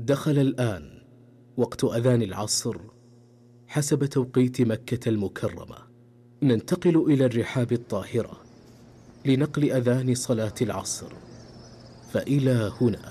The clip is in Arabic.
دخل الآن وقت أذان العصر حسب توقيت مكة المكرمة. ننتقل إلى الرحاب الطاهرة لنقل أذان صلاة العصر، فإلى هنا.